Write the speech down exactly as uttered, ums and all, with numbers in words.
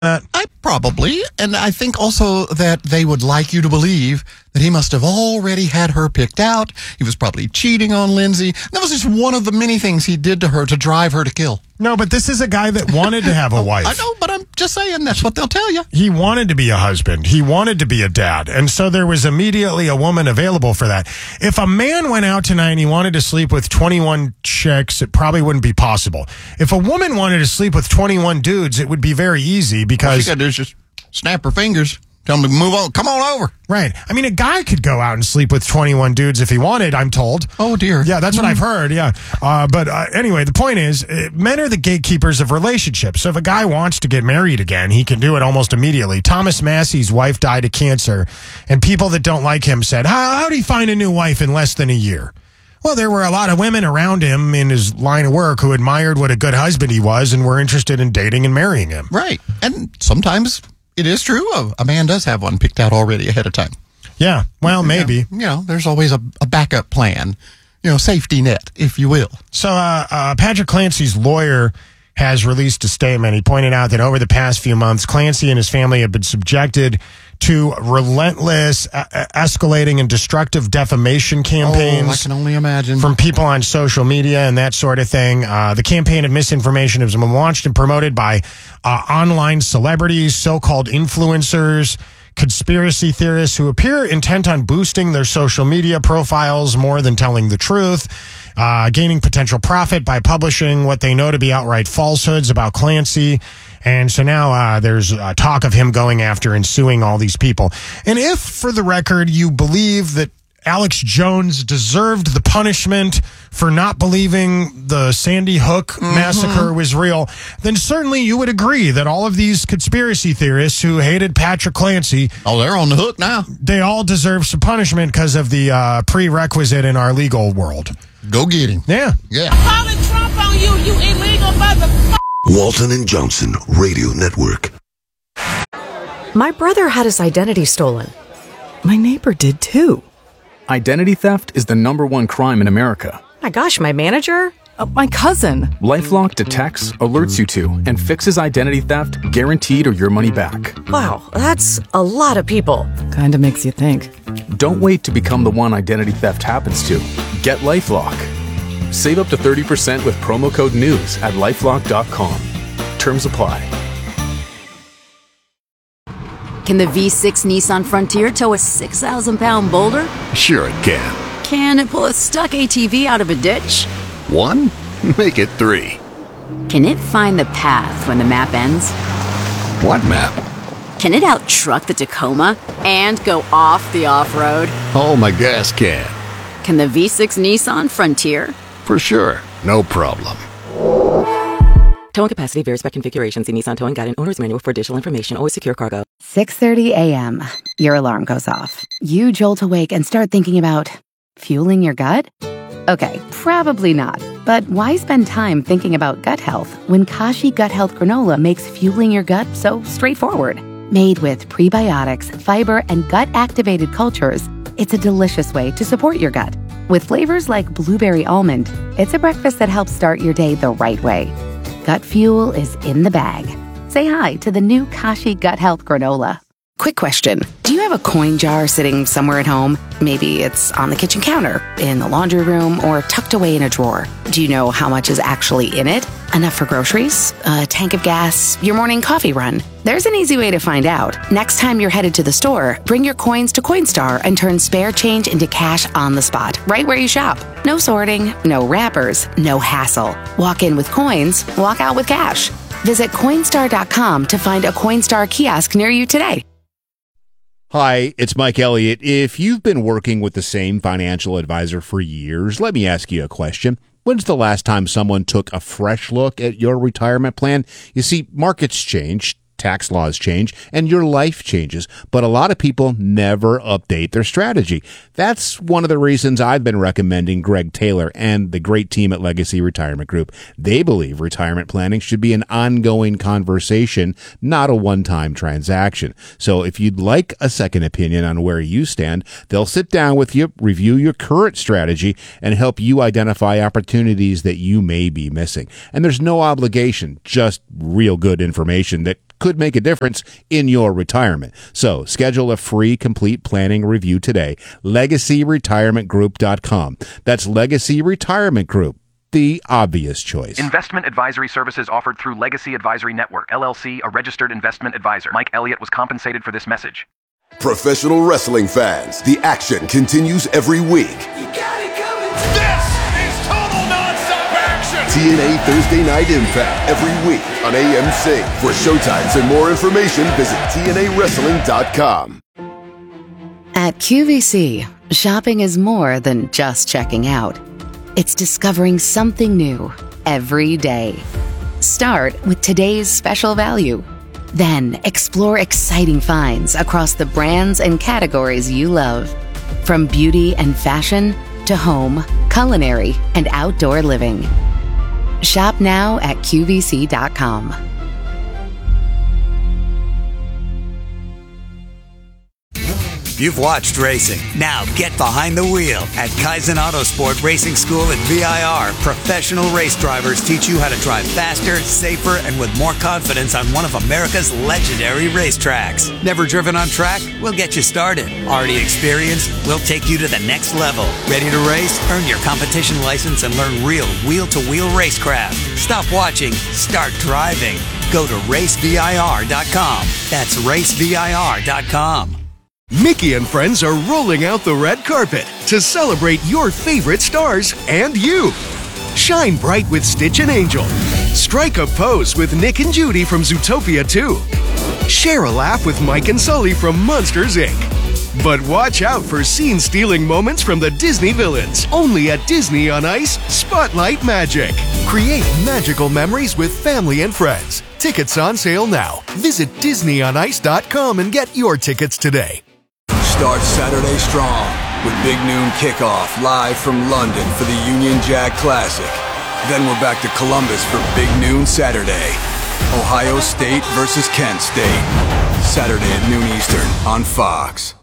that? I probably, and I think also that they would like you to believe that he must have already had her picked out. He was probably cheating on Lindsay. That was just one of the many things he did to her to drive her to kill. No, but this is a guy that wanted to have a wife. I know, but I'm just saying that's what they'll tell you. He wanted to be a husband. He wanted to be a dad. And so there was immediately a woman available for that. If a man went out tonight and he wanted to sleep with twenty-one chicks, it probably wouldn't be possible. If a woman wanted to sleep with twenty-one dudes, it would be very easy because... All she got to do is just snap her fingers. Tell them to move on. Come on over. Right. I mean, a guy could go out and sleep with twenty-one dudes if he wanted, I'm told. Oh, dear. Yeah, that's what I've heard. Yeah. Uh, but uh, anyway, the point is, uh, men are the gatekeepers of relationships. So if a guy wants to get married again, he can do it almost immediately. Thomas Massey's wife died of cancer, and people that don't like him said, how, how do you find a new wife in less than a year? Well, there were a lot of women around him in his line of work who admired what a good husband he was and were interested in dating and marrying him. Right. And sometimes... it is true. A man does have one picked out already ahead of time. Yeah, well, maybe. You know, you know there's always a, a backup plan, you know, safety net, if you will. So uh, uh, Patrick Clancy's lawyer has released a statement. He pointed out that over the past few months, Clancy and his family have been subjected to relentless, uh, escalating, and destructive defamation campaigns. Oh, I can only imagine. From people on social media and that sort of thing. Uh, the campaign of misinformation has been launched and promoted by uh, online celebrities, so-called influencers, conspiracy theorists who appear intent on boosting their social media profiles more than telling the truth, uh, gaining potential profit by publishing what they know to be outright falsehoods about Clancy. And so now uh, there's uh, talk of him going after and suing all these people. And if, for the record, you believe that Alex Jones deserved the punishment for not believing the Sandy Hook mm-hmm. massacre was real, then certainly you would agree that all of these conspiracy theorists who hated Patrick Clancy... oh, they're on the hook now. They all deserve some punishment because of the uh, prerequisite in our legal world. Go get him. Yeah. Yeah. I'm calling Trump on you, you illegal motherfucker. Walton and Johnson Radio Network. My brother had his identity stolen. My neighbor did too. Identity theft is the number one crime in America. My gosh, my manager? Uh, my cousin. LifeLock detects, alerts you to, and fixes identity theft guaranteed or your money back. Wow, that's a lot of people. Kinda makes you think. Don't wait to become the one identity theft happens to. Get LifeLock. Save up to thirty percent with promo code NEWS at lifelock dot com. Terms apply. Can the V six Nissan Frontier tow a six thousand pound boulder? Sure it can. Can it pull a stuck A T V out of a ditch? One? Make it three. Can it find the path when the map ends? What map? Can it out-truck the Tacoma and go off the off-road? Oh, my gas can. Can the V six Nissan Frontier? For sure. No problem. Towing capacity varies by configuration. See Nissan Towing Guide and Owner's Manual for additional information. Always secure cargo. six thirty a.m. Your alarm goes off. You jolt awake and start thinking about fueling your gut? Okay, probably not. But why spend time thinking about gut health when Kashi Gut Health Granola makes fueling your gut so straightforward? Made with prebiotics, fiber, and gut-activated cultures, it's a delicious way to support your gut. With flavors like blueberry almond, it's a breakfast that helps start your day the right way. Gut fuel is in the bag. Say hi to the new Kashi Gut Health Granola. Quick question. Do you have a coin jar sitting somewhere at home? Maybe it's on the kitchen counter, in the laundry room, or tucked away in a drawer. Do you know how much is actually in it? Enough for groceries? A tank of gas? Your morning coffee run? There's an easy way to find out. Next time you're headed to the store, bring your coins to Coinstar and turn spare change into cash on the spot, right where you shop. No sorting, no wrappers, no hassle. Walk in with coins, walk out with cash. Visit Coinstar dot com to find a Coinstar kiosk near you today. Hi, it's Mike Elliott. If you've been working with the same financial advisor for years, let me ask you a question. When's the last time someone took a fresh look at your retirement plan? You see, markets change, tax laws change, and your life changes, but a lot of people never update their strategy. That's one of the reasons I've been recommending Greg Taylor and the great team at Legacy Retirement Group. They believe retirement planning should be an ongoing conversation, not a one-time transaction. So if you'd like a second opinion on where you stand, they'll sit down with you, review your current strategy, and help you identify opportunities that you may be missing. And there's no obligation, just real good information that could make a difference in your retirement. So schedule a free complete planning review today. legacy retirement group dot com. That's Legacy Retirement Group, the obvious choice. Investment advisory services offered through Legacy Advisory Network, L L C, a registered investment advisor. Mike Elliott was compensated for this message. Professional wrestling fans, the action continues every week. You got it coming. This is total nonstop action. T N A Thursday Night Impact every week on A M C. For showtimes and more information, visit T N A wrestling dot com. At Q V C, shopping is more than just checking out. It's discovering something new every day. Start with today's special value. Then explore exciting finds across the brands and categories you love. From beauty and fashion to home, culinary, and outdoor living. Shop now at Q V C dot com. You've watched racing. Now get behind the wheel at Kaizen Autosport Racing School at V I R. Professional race drivers teach you how to drive faster, safer, and with more confidence on one of America's legendary racetracks. Never driven on track? We'll get you started. Already experienced? We'll take you to the next level. Ready to race? Earn your competition license and learn real wheel-to-wheel racecraft. Stop watching. Start driving. Go to race V I R dot com. That's race V I R dot com. Mickey and friends are rolling out the red carpet to celebrate your favorite stars and you. Shine bright with Stitch and Angel. Strike a pose with Nick and Judy from Zootopia two. Share a laugh with Mike and Sully from Monsters, Incorporated. But watch out for scene-stealing moments from the Disney villains. Only at Disney on Ice, Spotlight Magic. Create magical memories with family and friends. Tickets on sale now. Visit Disney on Ice dot com and get your tickets today. Start Saturday strong with Big Noon Kickoff live from London for the Union Jack Classic. Then we're back to Columbus for Big Noon Saturday. Ohio State versus Kent State. Saturday at noon Eastern on Fox.